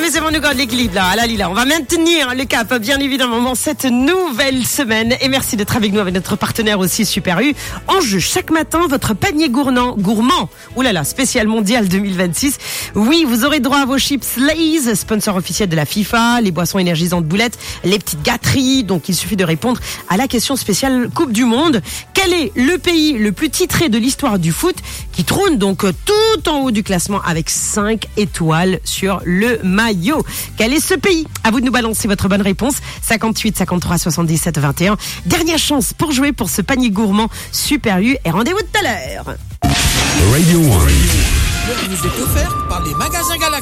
Laissez-moi nous garder l'équilibre là, à la Lila. On va maintenir le cap, bien évidemment, cette nouvelle semaine. Et merci d'être avec nous, avec notre partenaire aussi Super U. En jeu chaque matin, votre panier gourmand. Ouh là là, spécial mondial 2026. Oui, vous aurez droit à vos chips Lay's, sponsor officiel de la FIFA, les boissons énergisantes boulettes, les petites gâteries. Donc il suffit de répondre à la question spéciale Coupe du Monde. Quel est le pays le plus titré de l'histoire du foot qui trône donc tout en haut du classement avec 5 étoiles sur le maillot? Quel est ce pays? À vous de nous balancer votre bonne réponse. 58 53 77 21. Dernière chance pour jouer pour ce panier gourmand Super U et rendez-vous tout à l'heure. Radio One. Vous est offerte par les magasins Galaxy.